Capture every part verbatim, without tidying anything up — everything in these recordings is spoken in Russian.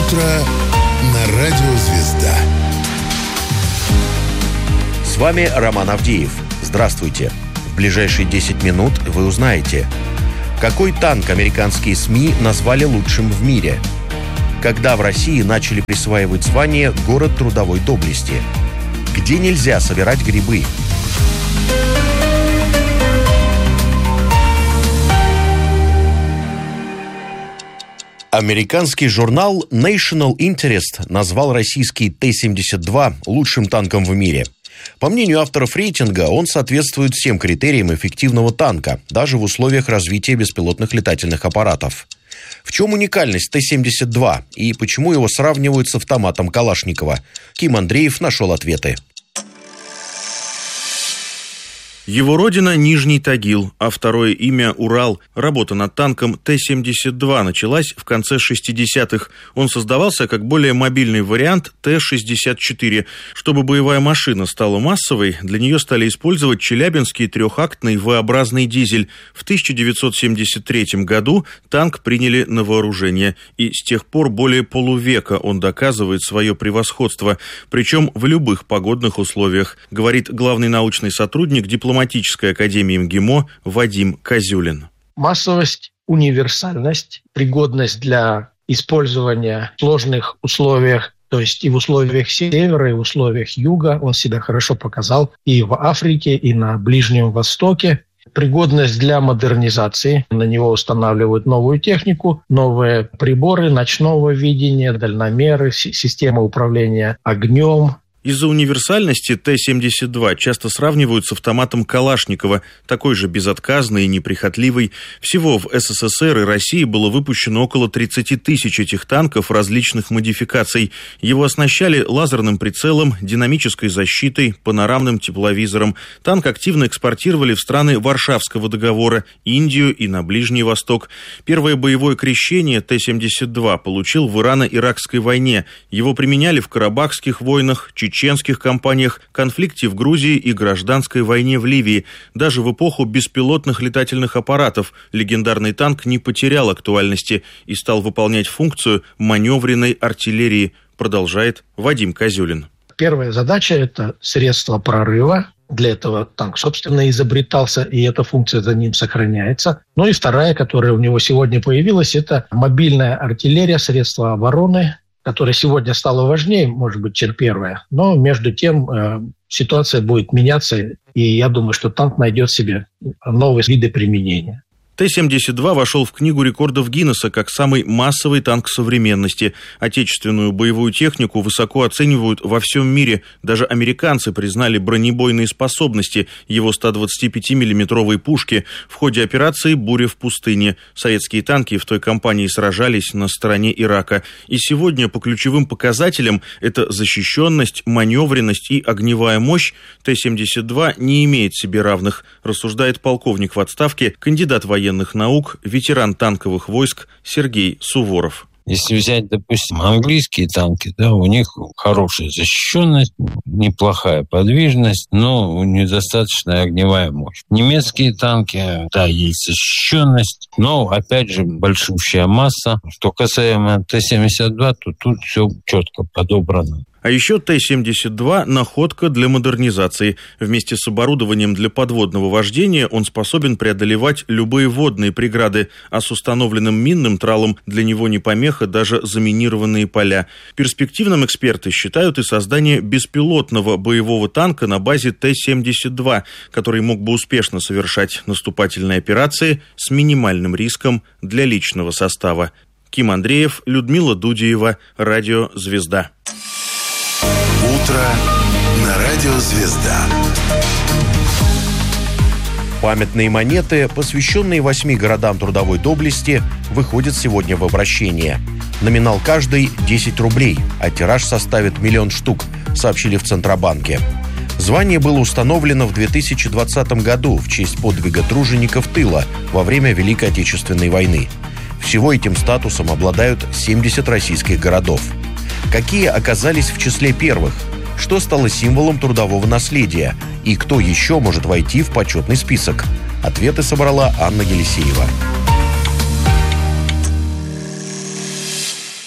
Утро на радио «Звезда». С вами Роман Авдеев. Здравствуйте. В ближайшие десять минут вы узнаете, какой танк американские СМИ назвали лучшим в мире, когда в России начали присваивать звание «Город трудовой доблести», где нельзя собирать грибы. Американский журнал National Interest назвал российский Т семьдесят два лучшим танком в мире. По мнению авторов рейтинга, он соответствует всем критериям эффективного танка, даже в условиях развития беспилотных летательных аппаратов. В чем уникальность Т семьдесят два и почему его сравнивают с автоматом Калашникова? Ким Андреев нашел ответы. Его родина – Нижний Тагил, а второе имя – Урал. Работа над танком Т семьдесят два началась в конце шестидесятых. Он создавался как более мобильный вариант Т шестьдесят четыре. Чтобы боевая машина стала массовой, для нее стали использовать челябинский трехактный V-образный дизель. В тысяча девятьсот семьдесят третьем году танк приняли на вооружение. И с тех пор более полувека он доказывает свое превосходство, причем в любых погодных условиях, говорит главный научный сотрудник дипломатии Дипломатической академии МГИМО Вадим Козюлин. Массовость, универсальность, пригодность для использования в сложных условиях, то есть и в условиях севера, и в условиях юга, он себя хорошо показал и в Африке, и на Ближнем Востоке. Пригодность для модернизации. На него устанавливают новую технику, новые приборы ночного видения, дальномеры, системы управления огнем. Из-за универсальности Т семьдесят два часто сравнивают с автоматом Калашникова, такой же безотказный и неприхотливый. Всего в СССР и России было выпущено около тридцать тысяч этих танков различных модификаций. Его оснащали лазерным прицелом, динамической защитой, панорамным тепловизором. Танк активно экспортировали в страны Варшавского договора, Индию и на Ближний Восток. Первое боевое крещение Т семьдесят два получил в Ирано-Иракской войне. Его применяли в Карабахских войнах, чеченских кампаниях, конфликте в Грузии и гражданской войне в Ливии. Даже в эпоху беспилотных летательных аппаратов легендарный танк не потерял актуальности и стал выполнять функцию маневренной артиллерии, продолжает Вадим Козюлин. Первая задача – это средство прорыва. Для этого танк, собственно, изобретался, и эта функция за ним сохраняется. Ну и вторая, которая у него сегодня появилась, это мобильная артиллерия, средства обороны, которая сегодня стала важнее, может быть, чем первая. Но между тем э, ситуация будет меняться, и я думаю, что танк найдет себе новые виды применения. Т семьдесят два вошел в книгу рекордов Гиннесса как самый массовый танк современности. Отечественную боевую технику высоко оценивают во всем мире. Даже американцы признали бронебойные способности его ста двадцатипятимиллиметровой пушки. В ходе операции «Буря в пустыне» советские танки в той кампании сражались на стороне Ирака. И сегодня по ключевым показателям это защищенность, маневренность и огневая мощь Т семьдесят два не имеет себе равных, рассуждает полковник в отставке, кандидат военных наук, ветеран танковых войск Сергей Суворов. Если взять, допустим, английские танки, да, у них хорошая защищенность, неплохая подвижность, но недостаточная огневая мощь. Немецкие танки, да, есть защищенность, но, опять же, большущая масса. Что касаемо Т семьдесят два, то тут все четко подобрано. А еще Т семьдесят два – находка для модернизации. Вместе с оборудованием для подводного вождения он способен преодолевать любые водные преграды, а с установленным минным тралом для него не помеха даже заминированные поля. Перспективным эксперты считают и создание беспилотного боевого танка на базе Т семьдесят два, который мог бы успешно совершать наступательные операции с минимальным риском для личного состава. Ким Андреев, Людмила Дудеева, Радио «Звезда». Утро на радио «Звезда». Памятные монеты, посвященные восьми городам трудовой доблести, выходят сегодня в обращение. Номинал каждой – десять рублей, а тираж составит миллион штук, сообщили в Центробанке. Звание было установлено в две тысячи двадцатом году в честь подвига тружеников тыла во время Великой Отечественной войны. Всего этим статусом обладают семьдесят российских городов. Какие оказались в числе первых? Что стало символом трудового наследия? И кто еще может войти в почетный список? Ответы собрала Анна Елисеева.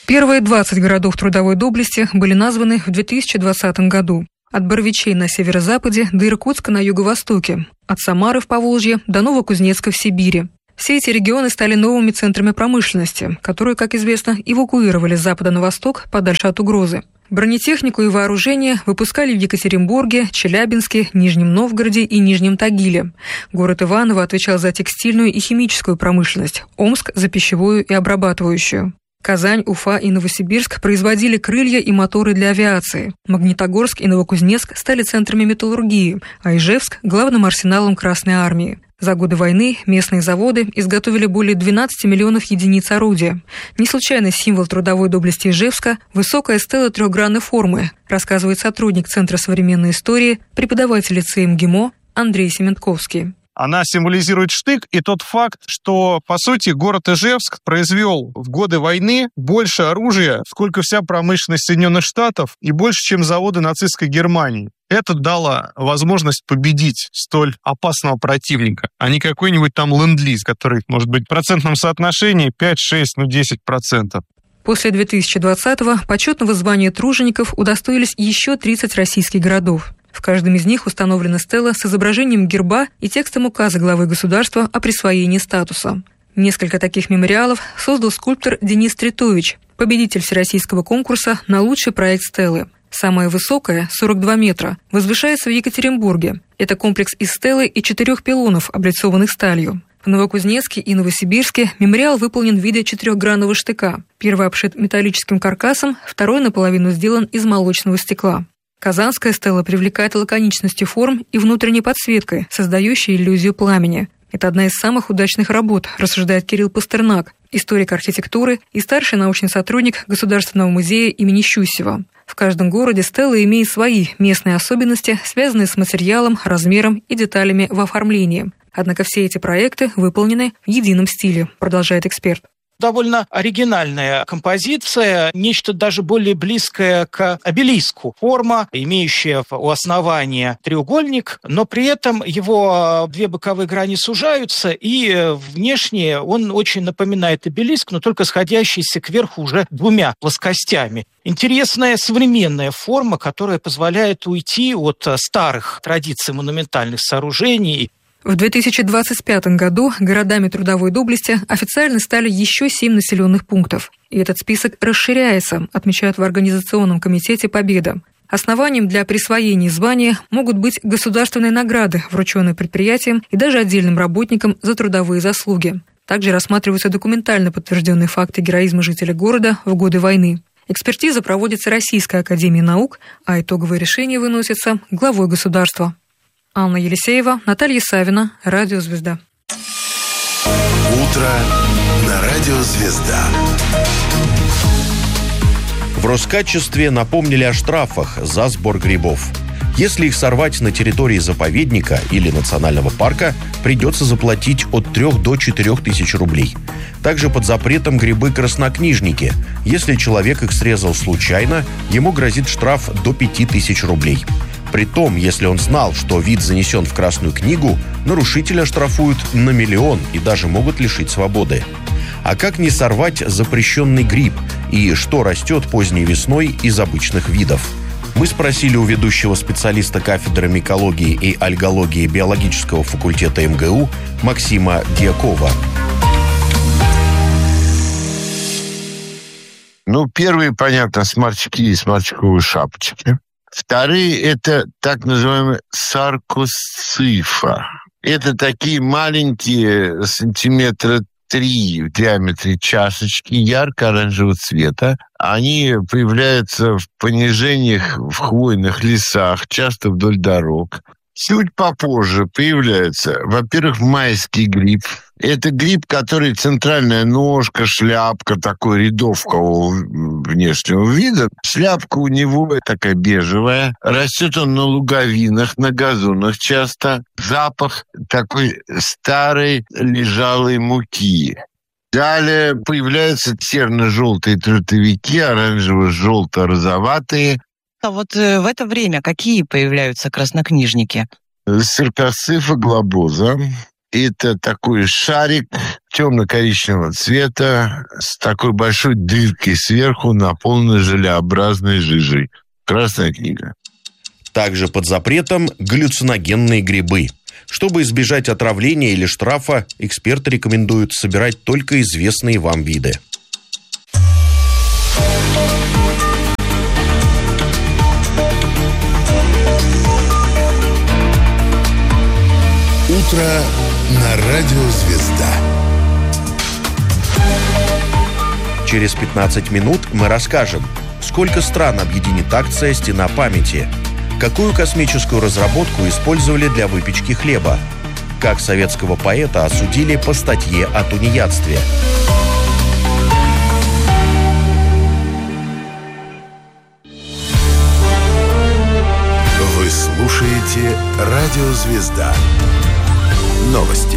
Первые двадцать городов трудовой доблести были названы в две тысячи двадцатом году. От Боровичей на северо-западе до Иркутска на юго-востоке, от Самары в Поволжье до Новокузнецка в Сибири. Все эти регионы стали новыми центрами промышленности, которые, как известно, эвакуировали с запада на восток подальше от угрозы. Бронетехнику и вооружение выпускали в Екатеринбурге, Челябинске, Нижнем Новгороде и Нижнем Тагиле. Город Иваново отвечал за текстильную и химическую промышленность, Омск – за пищевую и обрабатывающую. Казань, Уфа и Новосибирск производили крылья и моторы для авиации. Магнитогорск и Новокузнецк стали центрами металлургии, а Ижевск – главным арсеналом Красной Армии. За годы войны местные заводы изготовили более двенадцати миллионов единиц орудия. Не случайно символ трудовой доблести Ижевска – высокая стела трехгранной формы, рассказывает сотрудник Центра современной истории, преподаватель лицея МГИМО Андрей Сементковский. Она символизирует штык и тот факт, что, по сути, город Ижевск произвел в годы войны больше оружия, сколько вся промышленность Соединенных Штатов, и больше, чем заводы нацистской Германии. Это дало возможность победить столь опасного противника, а не какой-нибудь там ленд-лиз, который может быть в процентном соотношении пять, шесть, ну десять процентов. После две тысячи двадцатого почетного звания тружеников удостоились еще тридцать российских городов. В каждом из них установлена стела с изображением герба и текстом указа главы государства о присвоении статуса. Несколько таких мемориалов создал скульптор Денис Тритович, победитель всероссийского конкурса на лучший проект стелы. Самая высокая, сорок два метра, возвышается в Екатеринбурге. Это комплекс из стелы и четырех пилонов, облицованных сталью. В Новокузнецке и Новосибирске мемориал выполнен в виде четырехгранного штыка. Первый обшит металлическим каркасом, второй наполовину сделан из молочного стекла. Казанская стела привлекает лаконичностью форм и внутренней подсветкой, создающей иллюзию пламени. Это одна из самых удачных работ, рассуждает Кирилл Пастернак, историк архитектуры и старший научный сотрудник Государственного музея имени Щусева. В каждом городе стела имеет свои местные особенности, связанные с материалом, размером и деталями в оформлении. Однако все эти проекты выполнены в едином стиле, продолжает эксперт. Довольно оригинальная композиция, нечто даже более близкое к обелиску. Форма, имеющая у основания треугольник, но при этом его две боковые грани сужаются, и внешне он очень напоминает обелиск, но только сходящийся кверху уже двумя плоскостями. Интересная современная форма, которая позволяет уйти от старых традиций монументальных сооружений. В две тысячи двадцать пятом году городами трудовой доблести официально стали еще семь населенных пунктов. И этот список расширяется, отмечают в Организационном комитете «Победа». Основанием для присвоения звания могут быть государственные награды, врученные предприятиям и даже отдельным работникам за трудовые заслуги. Также рассматриваются документально подтвержденные факты героизма жителей города в годы войны. Экспертиза проводится Российской академией наук, а итоговые решения выносятся главой государства. Анна Елисеева, Наталья Савина, Радио «Звезда». Утро на Радио «Звезда». В Роскачестве напомнили о штрафах за сбор грибов. Если их сорвать на территории заповедника или национального парка, придется заплатить от трёх до четырёх тысяч рублей. Также под запретом грибы краснокнижники. Если человек их срезал случайно, ему грозит штраф до пяти тысяч рублей. Притом, если он знал, что вид занесен в Красную книгу, нарушителя штрафуют на миллион и даже могут лишить свободы. А как не сорвать запрещенный гриб? И что растет поздней весной из обычных видов? Мы спросили у ведущего специалиста кафедры микологии и альгологии биологического факультета эм гэ у Максима Дьякова. Ну, первые, понятно, сморчки и сморчковые шапочки. Вторые – это так называемые саркоцифа. Это такие маленькие, сантиметра три в диаметре чашечки ярко-оранжевого цвета. Они появляются в понижениях в хвойных лесах, часто вдоль дорог. Чуть попозже появляется, во-первых, майский гриб. Это гриб, который центральная ножка, шляпка, такой рядовкового внешнего вида. Шляпка у него такая бежевая. Растет он на луговинах, на газонах часто. Запах такой старой лежалой муки. Далее появляются серно-желтые трутовики, оранжево-желто-розоватые. А вот в это время какие появляются краснокнижники? Саркоцифа глобоза, Это такой шарик темно-коричневого цвета с такой большой дыркой сверху, наполненной желеобразной жижей. Красная книга. Также под запретом галлюциногенные грибы. Чтобы избежать отравления или штрафа, эксперты рекомендуют собирать только известные вам виды. Утро на радио «Звезда». Через пятнадцать минут мы расскажем, сколько стран объединит акция «Стена памяти», какую космическую разработку использовали для выпечки хлеба, как советского поэта осудили по статье о тунеядстве. Вы слушаете радио «Звезда». Новости.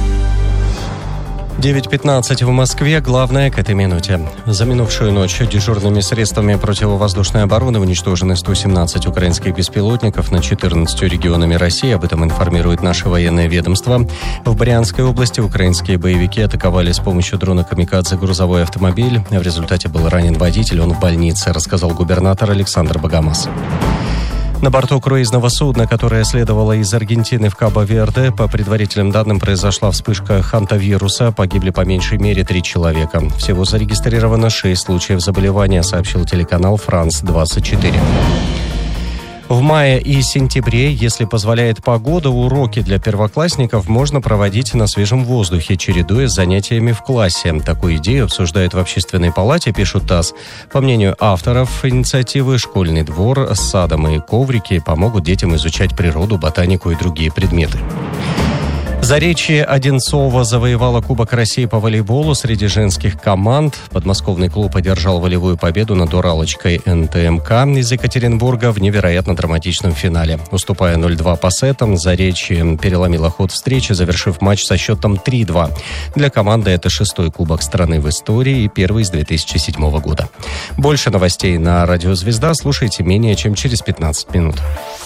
девять пятнадцать в Москве. Главное к этой минуте. За минувшую ночь дежурными средствами противовоздушной обороны уничтожены сто семнадцать украинских беспилотников над четырнадцатью регионами России. Об этом информирует наше военное ведомство. В Брянской области украинские боевики атаковали с помощью дрона «Камикадзе» грузовой автомобиль. В результате был ранен водитель, он в больнице, рассказал губернатор Александр Богомаз. На борту круизного судна, которое следовало из Аргентины в Кабо-Верде, по предварительным данным, произошла вспышка хантавируса. Погибли по меньшей мере три человека. Всего зарегистрировано шесть случаев заболевания, сообщил телеканал «Франс двадцать четыре». В мае и сентябре, если позволяет погода, уроки для первоклассников можно проводить на свежем воздухе, чередуя с занятиями в классе. Такую идею обсуждают в Общественной палате, пишут ТАСС. По мнению авторов инициативы, школьный двор с садом и коврики помогут детям изучать природу, ботанику и другие предметы. Заречье Одинцово завоевало Кубок России по волейболу среди женских команд. Подмосковный клуб одержал волевую победу над Уралочкой эн тэ эм ка из Екатеринбурга в невероятно драматичном финале. Уступая ноль два по сетам, Заречье переломило ход встречи, завершив матч со счетом три два. Для команды это шестой кубок страны в истории и первый с две тысячи седьмого года. Больше новостей на радио «Звезда» слушайте менее чем через пятнадцать минут.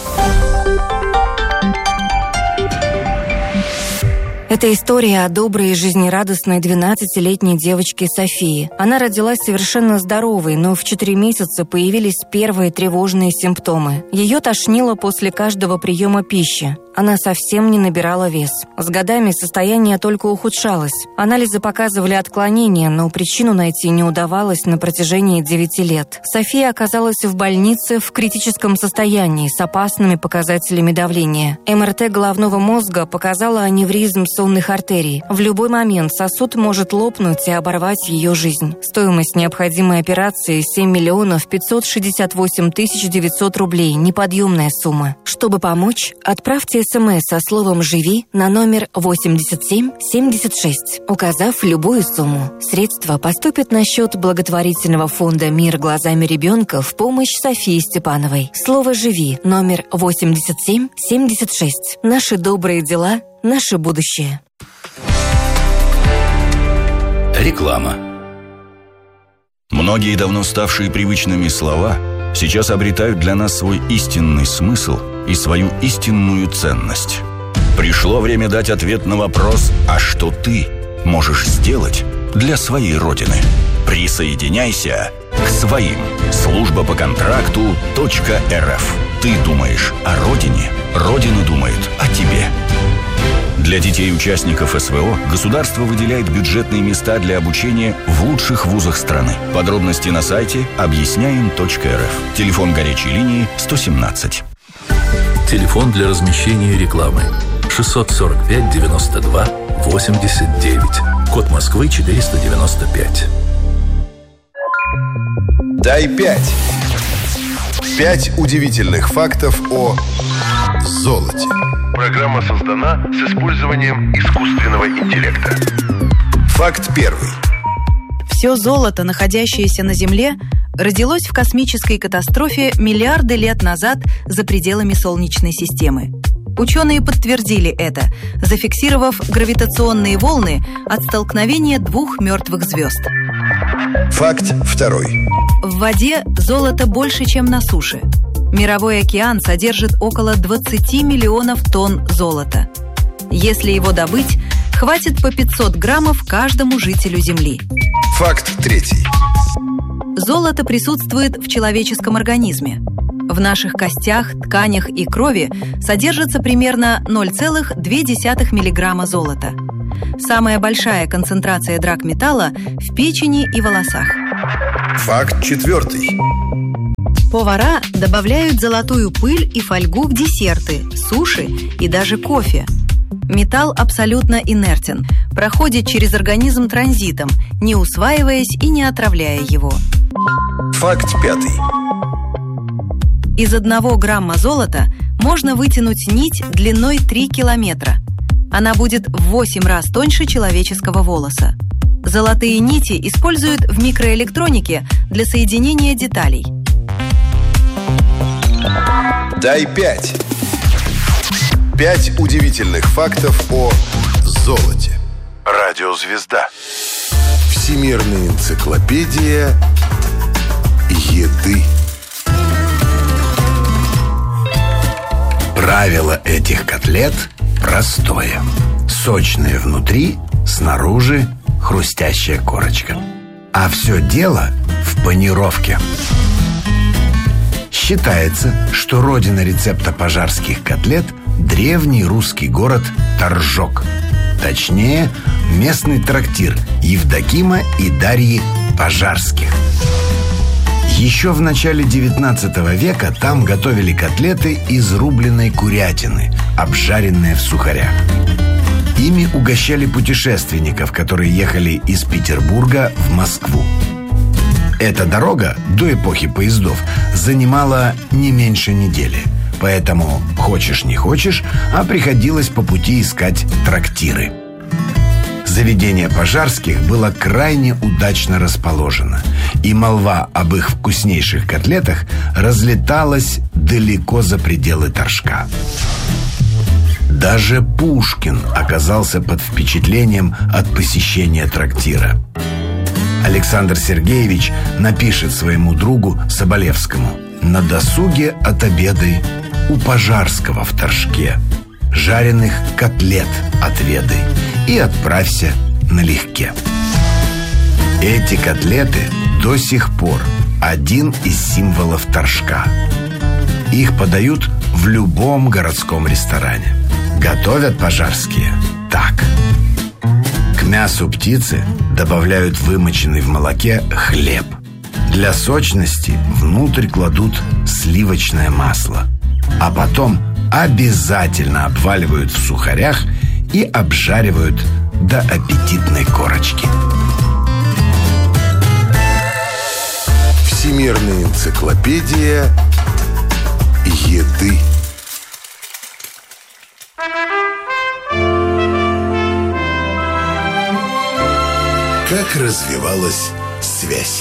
Это история о доброй и жизнерадостной двенадцатилетней девочке Софии. Она родилась совершенно здоровой, но в четыре месяца появились первые тревожные симптомы. Ее тошнило после каждого приема пищи. Она совсем не набирала вес. С годами состояние только ухудшалось. Анализы показывали отклонения, но причину найти не удавалось на протяжении девяти лет. София оказалась в больнице в критическом состоянии с опасными показателями давления. эм эр тэ головного мозга показала аневризм сонных артерий. В любой момент сосуд может лопнуть и оборвать ее жизнь. Стоимость необходимой операции – семь миллионов пятьсот шестьдесят восемь тысяч девятьсот рублей. Неподъемная сумма. Чтобы помочь, отправьте СМС со словом «Живи» на номер восемьдесят семь семьдесят шесть, указав любую сумму. Средства поступят на счет благотворительного фонда «Мир глазами ребенка» в помощь Софии Степановой. Слово «Живи» номер восемьдесят семь семьдесят шесть. Наши добрые дела, наше будущее. Реклама. Многие давно ставшие привычными слова сейчас обретают для нас свой истинный смысл и свою истинную ценность. Пришло время дать ответ на вопрос: а что ты можешь сделать для своей Родины? Присоединяйся к своим. Служба по контракту .рф. Ты думаешь о Родине, Родина думает о тебе. Для детей участников эс вэ о государство выделяет бюджетные места для обучения в лучших вузах страны. Подробности на сайте объясняем точка эр эф. Телефон горячей линии сто семнадцать. Телефон для размещения рекламы шестьсот сорок пять девяносто два восемьдесят девять. Код Москвы четыреста девяносто пять. Дай пять. Пять удивительных фактов о золоте. Программа создана с использованием искусственного интеллекта. Факт первый. Все золото, находящееся на Земле, родилось в космической катастрофе миллиарды лет назад за пределами Солнечной системы. Ученые подтвердили это, зафиксировав гравитационные волны от столкновения двух мертвых звезд. Факт второй. В воде золото больше, чем на суше. Мировой океан содержит около двадцать миллионов тонн золота. Если его добыть, хватит по пятьсот граммов каждому жителю Земли. Факт третий. Золото присутствует в человеческом организме. В наших костях, тканях и крови содержится примерно ноль целых две десятых миллиграмма золота. Самая большая концентрация драгметалла в печени и волосах. Факт четвертый. Повара добавляют золотую пыль и фольгу в десерты, суши и даже кофе. Металл абсолютно инертен, проходит через организм транзитом, не усваиваясь и не отравляя его. Факт пятый. Из одного грамма золота можно вытянуть нить длиной три километра. Она будет в восемь раз тоньше человеческого волоса. Золотые нити используют в микроэлектронике для соединения деталей. Дай пять. Пять удивительных фактов о золоте. Радиозвезда. Всемирная энциклопедия еды. Правило этих котлет простое. Сочное внутри, снаружи хрустящая корочка. А все дело в панировке. Считается, что родина рецепта пожарских котлет – древний русский город Торжок. Точнее, местный трактир Евдокима и Дарьи Пожарских. Еще в начале девятнадцатого века там готовили котлеты из рубленной курятины, обжаренные в сухарях. Ими угощали путешественников, которые ехали из Петербурга в Москву. Эта дорога до эпохи поездов занимала не меньше недели. Поэтому, хочешь не хочешь, а приходилось по пути искать трактиры. Заведение Пожарских было крайне удачно расположено, и молва об их вкуснейших котлетах разлеталась далеко за пределы Торжка. Даже Пушкин оказался под впечатлением от посещения трактира. Александр Сергеевич напишет своему другу Соболевскому: «На досуге отобедай у Пожарского в Торжке, жареных котлет отведай и отправься налегке». Эти котлеты до сих пор один из символов Торжка. Их подают в любом городском ресторане. Готовят Пожарские так. К мясу птицы добавляют вымоченный в молоке хлеб. Для сочности внутрь кладут сливочное масло. А потом обязательно обваливают в сухарях и обжаривают до аппетитной корочки. Всемирная энциклопедия еды. Как развивалась связь?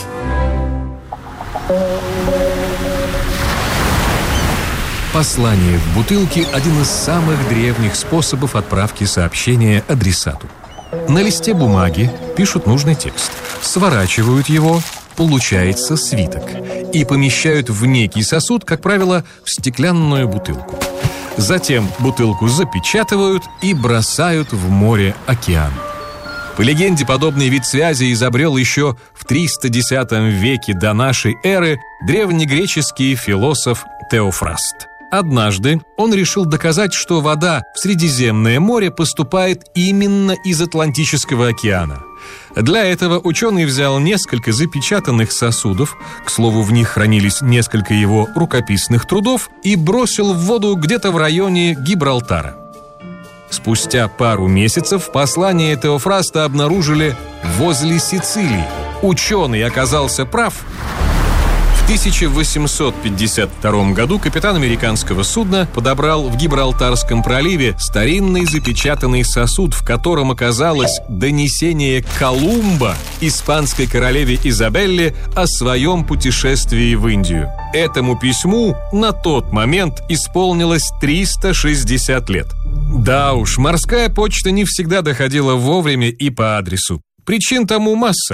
Послание в бутылке – один из самых древних способов отправки сообщения адресату. На листе бумаги пишут нужный текст, сворачивают его, получается свиток, и помещают в некий сосуд, как правило, в стеклянную бутылку. Затем бутылку запечатывают и бросают в море-океан. По легенде, подобный вид связи изобрел еще в триста десятом веке до нашей эры древнегреческий философ Теофраст. Однажды он решил доказать, что вода в Средиземное море поступает именно из Атлантического океана. Для этого ученый взял несколько запечатанных сосудов, к слову, в них хранились несколько его рукописных трудов, и бросил в воду где-то в районе Гибралтара. Спустя пару месяцев послание Теофраста обнаружили возле Сицилии. Ученый оказался прав. В тысяча восемьсот пятьдесят втором году капитан американского судна подобрал в Гибралтарском проливе старинный запечатанный сосуд, в котором оказалось донесение Колумба испанской королеве Изабелле о своем путешествии в Индию. Этому письму на тот момент исполнилось триста шестьдесят лет. Да уж, морская почта не всегда доходила вовремя и по адресу. Причин тому масса.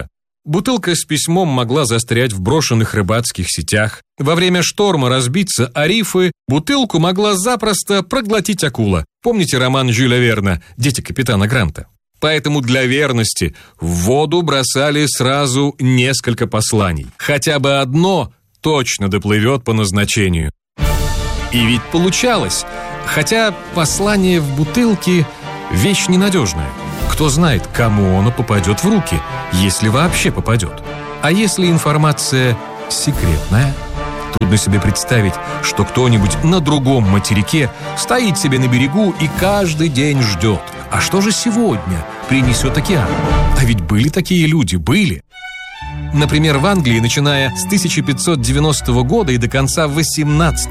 Бутылка с письмом могла застрять в брошенных рыбацких сетях. Во время шторма разбиться о рифы, бутылку могла запросто проглотить акула. Помните роман Жюля Верна «Дети капитана Гранта»? Поэтому для верности в воду бросали сразу несколько посланий. Хотя бы одно точно доплывет по назначению. И ведь получалось. Хотя послание в бутылке – вещь ненадежная. Кто знает, кому оно попадет в руки, если вообще попадет. А если информация секретная? Трудно себе представить, что кто-нибудь на другом материке стоит себе на берегу и каждый день ждет. А что же сегодня принесет океан? А ведь были такие люди, были. Например, в Англии, начиная с тысяча пятьсот девяностого года и до конца восемнадцатого